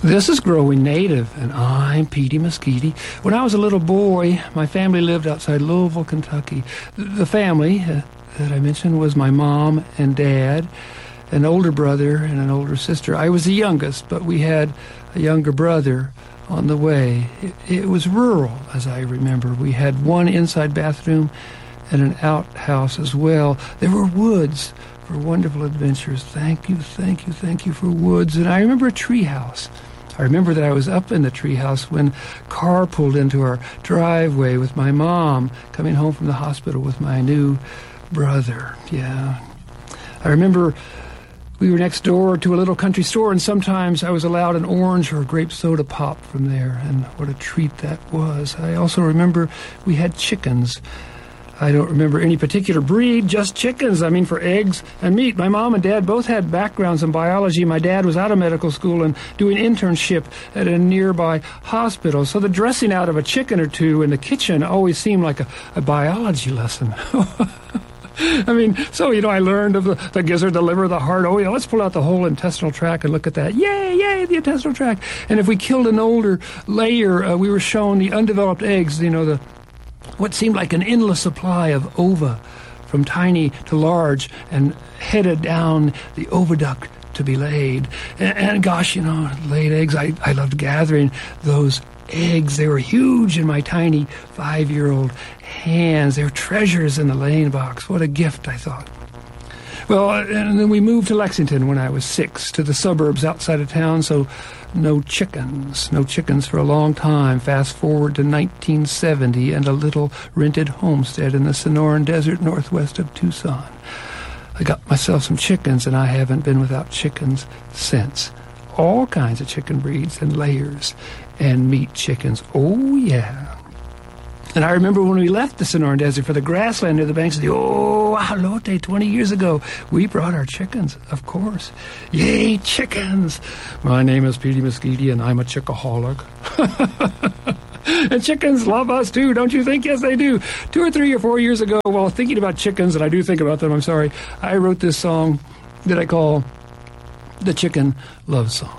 This is Growing Native, and I'm Petey Mesquite. When I was a little boy, my family lived outside Louisville, Kentucky. The family that I mentioned was my mom and dad, an older brother and an older sister. I was the youngest, but we had a younger brother on the way. It was rural, as I remember. We had one inside bathroom and an outhouse as well. There were woods for wonderful adventures. Thank you for woods. And I remember a tree house. I remember that I was up in the treehouse when a car pulled into our driveway with my mom coming home from the hospital with my new brother. Yeah. I remember we were next door to a little country store, and sometimes I was allowed an orange or a grape soda pop from there, and what a treat that was. I also remember we had chickens. I don't remember any particular breed, just chickens. I mean, for eggs and meat. My mom and dad both had backgrounds in biology. My dad was out of medical school and doing internship at a nearby hospital. So the dressing out of a chicken or two in the kitchen always seemed like a biology lesson. I mean, so, I learned of the gizzard, the liver, the heart. Oh, yeah, let's pull out the whole intestinal tract and look at that. Yay, the intestinal tract. And if we killed an older layer, we were shown the undeveloped eggs, what seemed like an endless supply of ova, from tiny to large, and headed down the oviduct to be laid. And gosh, laid eggs, I loved gathering those eggs. They were huge in my tiny 5-year-old hands. They were treasures in the laying box. What a gift, I thought. Well, and then we moved to Lexington when I was 6, to the suburbs outside of town, so no chickens for a long time. Fast forward to 1970 and a little rented homestead in the Sonoran Desert northwest of Tucson. I got myself some chickens, and I haven't been without chickens since. All kinds of chicken breeds and layers and meat chickens. Oh, yeah. And I remember when we left the Sonoran Desert for the grassland near the banks of the Ahalote 20 years ago, we brought our chickens, of course. Yay, chickens! My name is Petey Mesquite, and I'm a chickaholic. And chickens love us, too, don't you think? Yes, they do. 2 or 3 or 4 years ago, while thinking about chickens, and I do think about them, I'm sorry, I wrote this song that I call the Chicken Love Song.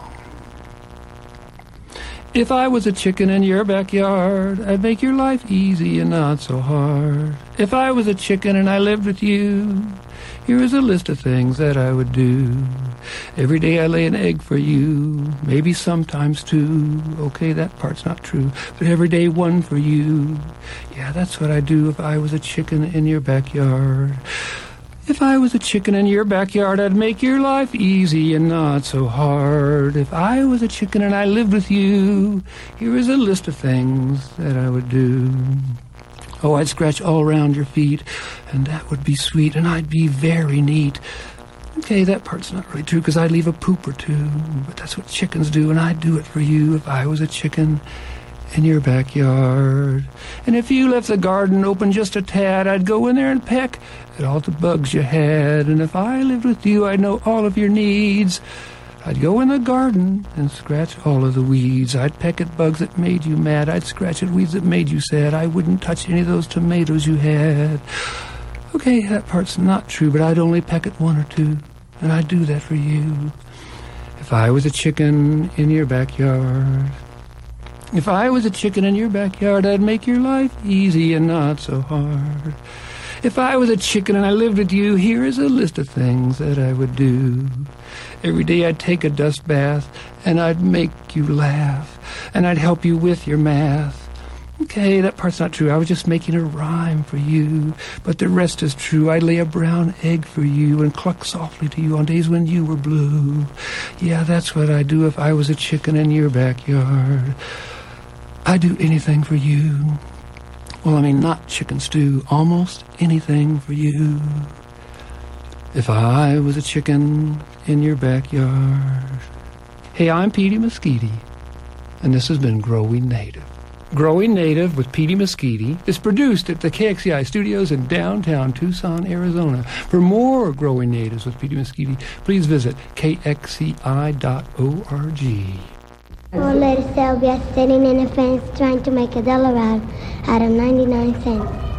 If I was a chicken in your backyard, I'd make your life easy and not so hard. If I was a chicken and I lived with you, here is a list of things that I would do. Every day I lay an egg for you, maybe sometimes 2. Okay, that part's not true, but every day 1 for you. Yeah, that's what I'd do if I was a chicken in your backyard. If I was a chicken in your backyard, I'd make your life easy and not so hard. If I was a chicken and I lived with you, here is a list of things that I would do. Oh, I'd scratch all around your feet, and that would be sweet, and I'd be very neat. Okay, that part's not really true, because I'd leave a poop or 2, but that's what chickens do, and I'd do it for you if I was a chicken in your backyard. And if you left the garden open just a tad, I'd go in there and peck at all the bugs you had. And if I lived with you, I'd know all of your needs. I'd go in the garden and scratch all of the weeds. I'd peck at bugs that made you mad. I'd scratch at weeds that made you sad. I wouldn't touch any of those tomatoes you had. Okay, that part's not true, but I'd only peck at 1 or 2, and I'd do that for you if I was a chicken in your backyard. If I was a chicken in your backyard, I'd make your life easy and not so hard. If I was a chicken and I lived with you, here is a list of things that I would do. Every day I'd take a dust bath, and I'd make you laugh, and I'd help you with your math. Okay, that part's not true. I was just making a rhyme for you, but the rest is true. I'd lay a brown egg for you and cluck softly to you on days when you were blue. Yeah, that's what I'd do if I was a chicken in your backyard. I'd do anything for you. Well, I mean, not chicken stew, almost anything for you. If I was a chicken in your backyard. Hey, I'm Petey Mesquite, and this has been Growing Native. Growing Native with Petey Mesquite is produced at the KXCI studios in downtown Tucson, Arizona. For more Growing Natives with Petey Mesquite, please visit kxci.org. Old lady Sylvia sitting in a fence trying to make $1 out of 99 cents.